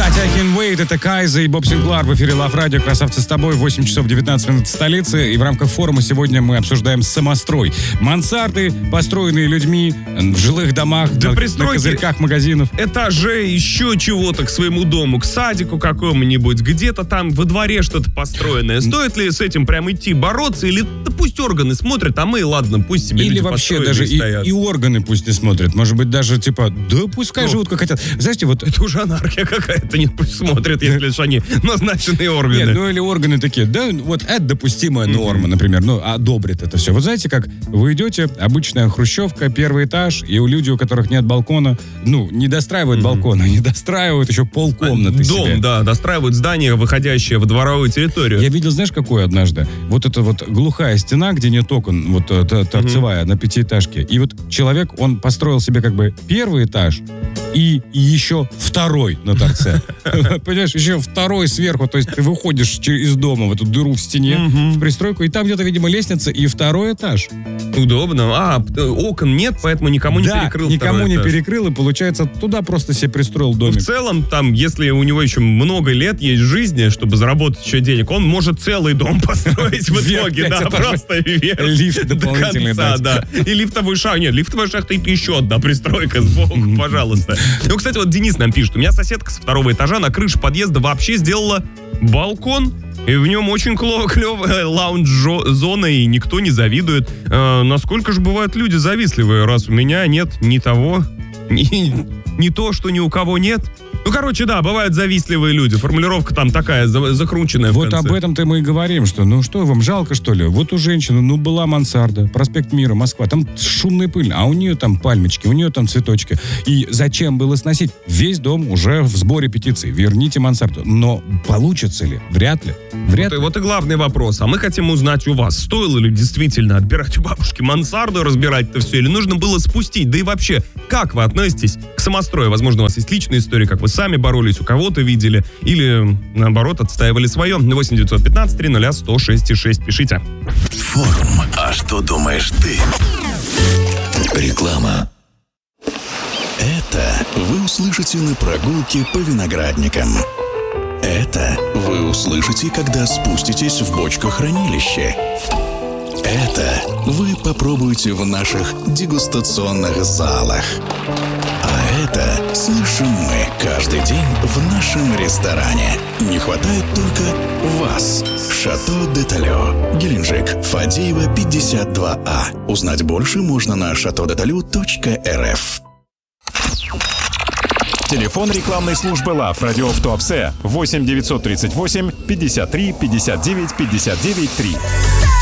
ждать. I Can Wait. Это Кайза и Боб Синклар в эфире Love Radio. Красавцы с тобой. 8 часов 19 минут в столице. И в рамках форума сегодня мы обсуждаем самострой. Мансарды, построенные людьми в жилых домах, на козырьках магазинов. Этажей, еще чего-то к своему дому, к садику какому-нибудь. Где-то там во дворе что-то построенное. Стоит ли с этим прям идти бороться? Или да пусть органы смотрят, а мы, ладно, пусть себе или люди вообще даже и органы пусть не смотрят. Может быть, даже типа, да пускай живут как хотят. Знаете, вот... Это уже анархия какая-то, не пусть смотрят, если же они назначенные органы. Нет, ну или органы такие, да, вот это допустимая норма, например, ну, одобрит это все. Вот знаете, как вы идете, обычная хрущевка, первый этаж, и у людей, у которых нет балкона, ну, не достраивают балкон, они достраивают еще полкомнаты дом, себе. да, достраивают здание, выходящее в дворовую территорию. Я видел, знаешь, какое однажды? Вот это вот глухая стена, где нет окон, вот торцевая, на пятиэтажке. И вот человек, он построил себе как бы первый этаж и еще второй на торце. Понимаешь, еще второй сверху, то есть ты выходишь из дома в эту дыру в стене, в пристройку, и там где-то, видимо, лестница и второй этаж. Удобно. Окон нет, поэтому никому не перекрыл. Никому не перекрыл, и получается, туда просто себе пристроил домик. В целом, там, если у него еще много лет есть жизни, чтобы заработать еще денег, он может целый дом построить в итоге, да, просто вверх. Лифт дополнительный дать. Да. И лифтовую шахту. Нет, лифтовая шахта и еще одна пристройка сбоку, пожалуйста. Ну, кстати, вот Денис нам пишет, у меня соседка с второго этажа на крыше подъезда вообще сделала балкон, и в нем очень клевая лаунж-зона, и никто не завидует. Насколько же бывают люди завистливые, раз у меня нет ни того, ни то, что ни у кого нет. Ну, короче, да, бывают завистливые люди. Формулировка там такая, закрученная в конце. Вот об этом-то мы и говорим, что, ну что, вам жалко, что ли? Вот у женщины, ну, была мансарда, проспект Мира, Москва, там шумно и пыльно, а у нее там пальмочки, у нее там цветочки. И зачем было сносить? Весь дом уже в сборе петиций. Верните мансарду. Но получится ли? Вряд ли. Вот и главный вопрос. А мы хотим узнать у вас, стоило ли действительно отбирать у бабушки мансарду, разбирать это все, или нужно было спустить? Да и вообще, как вы относитесь к самострою? Возможно, у вас есть личная история, как вы сами боролись, у кого-то видели, или, наоборот, отстаивали свое. 8 915 300 1066. Пишите. Форум. А что думаешь ты? Реклама. Это вы услышите на прогулке по виноградникам. Это вы услышите, когда спуститесь в бочкохранилище. Это вы попробуете в наших дегустационных залах. А это слышим мы каждый день в нашем ресторане. Не хватает только вас. Шато де Талё, Геленджик, Фадеева, 52А. Узнать больше можно на chateaudetalu.rf. Телефон рекламной службы Love Radio в Туапсе 8 938 53 59 59 3.